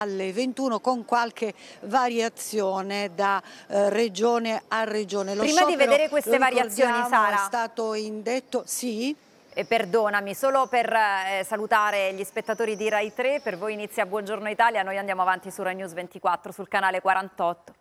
alle 21 con qualche variazione da regione a regione. Prima di vedere queste variazioni, Sara, è stato indetto, sì. E perdonami, solo per salutare gli spettatori di Rai 3, per voi inizia Buongiorno Italia, noi andiamo avanti su Rai News 24 sul canale 48.